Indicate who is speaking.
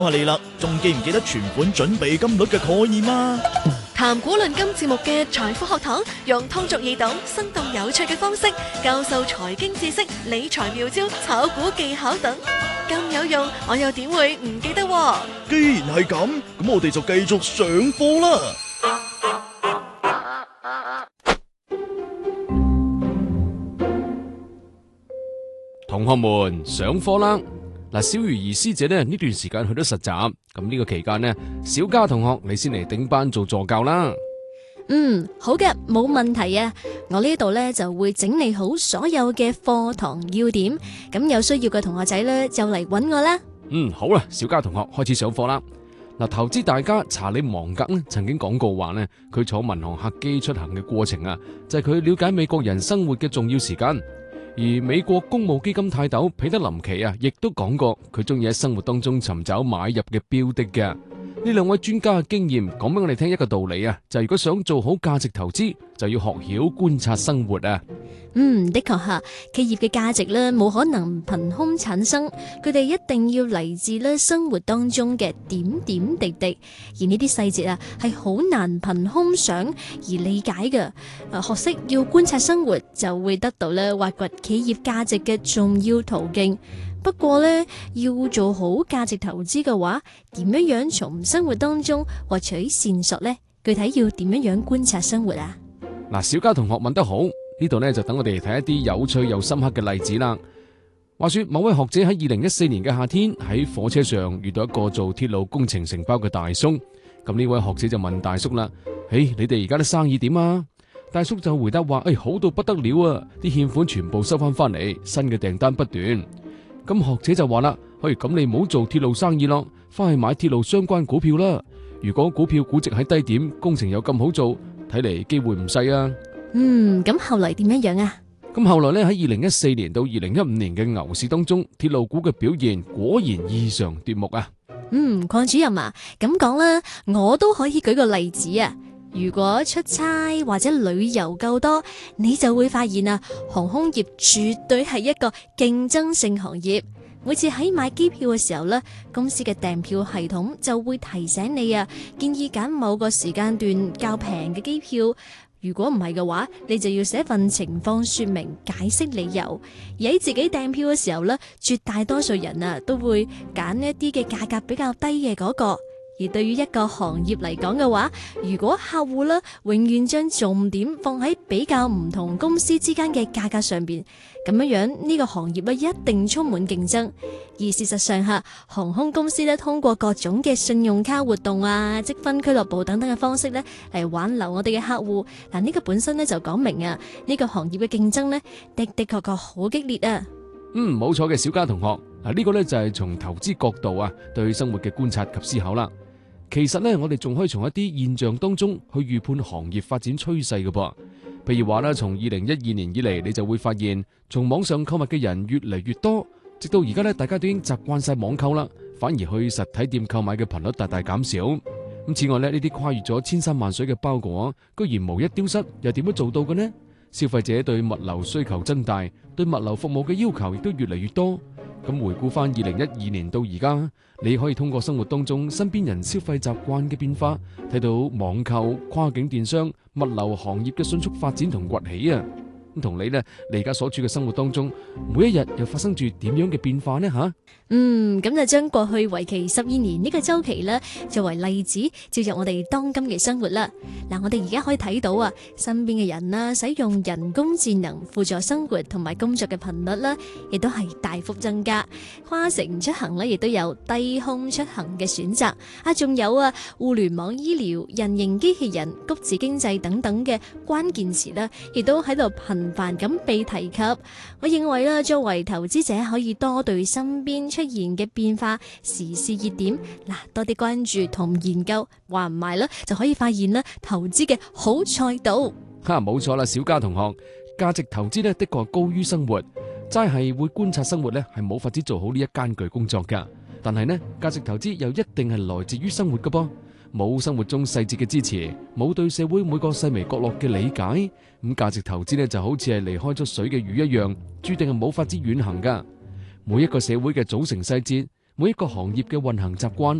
Speaker 1: 你啦，仲記唔記得存款準備金率嘅概念啊？
Speaker 2: 談股論金節目嘅財富學堂，用通俗易懂、生動有趣嘅方式教授財經知識、理財妙招、炒股技巧等，咁有用，我又點會唔記得喎？
Speaker 1: 既然係咁，咁我哋就繼續上課啦。
Speaker 3: 同學們上課啦！嗱，小魚兒師姐呢段時間去咗實習，咁呢個期間呢，小嘉同學你先嚟頂班做助教啦。
Speaker 4: 好嘅，冇問題啊！我呢度呢就會整理好所有嘅課堂要點，咁有需要嘅同學仔呢就嚟揾我啦。
Speaker 3: 好啦，小嘉同學開始上課啦。嗱，投資大家查理芒格呢曾經講過話呢，佢坐民航客機出行嘅過程啊，就係佢了解美國人生活嘅重要時間。而美國公募基金泰斗彼得林奇啊，亦都講過佢中意喺生活當中尋找買入嘅標的嘅。呢兩位專家嘅經驗講俾我哋聽一個道理啊，就係如果想做好價值投資，就要學曉觀察生活啊。
Speaker 4: 的確吓，企業嘅價值呢冇可能憑空產生，佢哋一定要嚟自呢生活當中嘅點點滴滴，而呢啲細節啊係好難憑空想而理解嘅。學識要觀察生活，就會得到呢挖掘企業價值嘅重要途徑。不過呢，要做好價值投資嘅話，點樣從生活當中獲取線索呢？具體要點樣觀察生活啊？
Speaker 3: 嗱，小嘉同學問得好，呢度呢就等我哋睇一啲有趣又深刻嘅例子啦。話說某位學者喺2014年嘅夏天喺火車上遇到一個做鐵路工程承包嘅大叔，咁呢位學者就問大叔啦：你哋而家啲生意點啊？大叔就回答話：好到不得了啊！啲欠款全部收翻嚟，新嘅訂單不斷。咁學者就話啦：咁你唔好做鐵路生意咯，翻去買鐵路相關股票啦。如果股票估值喺低點，工程又咁好做，睇嚟機會唔細啊。
Speaker 4: 咁後來點樣啊？
Speaker 3: 咁後來呢，喺2014年到2015年嘅牛市當中，鐵路股嘅表現果然異常奪目啊。
Speaker 4: 鄺主任啊，咁講啦，我都可以舉個例子啊。如果出差或者旅遊夠多，你就會發現啊，航空業絕對係一個競爭性行業。每次喺買機票嘅時候呢，公司嘅訂票系統就會提醒你啊，建議揀某個時間段較平嘅機票。如果唔係嘅話，你就要寫份情況說明，解釋理由。而喺自己訂票嘅時候呢，絕大多數人啊都會揀一啲嘅價格比較低嘅嗰個。而對於一個行業嚟講嘅話，如果客戶呢永遠將重點放喺比較唔同公司之間嘅價格上邊，咁樣呢個行業呢一定充滿競爭。而事實上吓，航空公司呢通過各種嘅信用卡活動啊、積分俱樂部等等嘅方式呢嚟挽留我哋嘅客戶。嗱，呢個本身呢就講明啊，呢個行業嘅競爭呢的確好激烈啊。
Speaker 3: 冇錯嘅，小嘉同學，呢個呢就係從投資角度啊對生活嘅觀察及思考啦。其實呢，我哋仲可以從一啲現象當中去預判行業發展趨勢嘅噃。譬如話呢，從2012年以嚟，你就會發現從網上購物嘅人越嚟越多，直到而家呢，大家都已經習慣晒網購啦，反而去實體店購買嘅頻率大大減少。咁此外呢，呢啲跨越咗千山萬水嘅包裹，居然無一丟失，又點樣做到嘅呢？消費者對物流需求增大，對物流服務嘅要求亦都越嚟越多。咁回顧翻2012年到而家，你可以通過生活當中身邊人消費習慣嘅變化，睇到網購、跨境電商、物流行業嘅迅速發展同崛起啊！咁同你呢，你而家所處嘅生活當中，每一日又發生住點樣嘅變化呢？吓，
Speaker 4: 咁就將過去為期12年呢個周期呢，作為例子，照入我哋當今嘅生活啦。嗱，我哋而家可以睇到啊，身邊嘅人啦，使用人工智能輔助生活同埋工作嘅頻率啦，亦都係大幅增加。跨城出行呢，亦都有低空出行嘅選擇啊，仲有啊，互聯網醫療、人形機器人、谷子經濟等等嘅關鍵詞呢，亦都喺度頻繁咁被提及。我認為啦，作為投資者可以多對身邊出現嘅變化、時事熱點多啲關注同研究，話唔埋啦就可以發現啦投資嘅好賽道。
Speaker 3: 冇錯啦，小嘉同學，價值投資呢的確係高於生活，齋係會觀察生活呢係冇法子做好呢一艱巨工作噶。但係呢，價值投資又一定係來自於生活噶噃。冇生活中細節嘅支持，冇對社會每個細微角落嘅理解，咁價值投資呢就好似係離開咗水嘅魚一樣，注定係冇法子遠行噶。每一個社會嘅組成細節， 每一個行業嘅運行習慣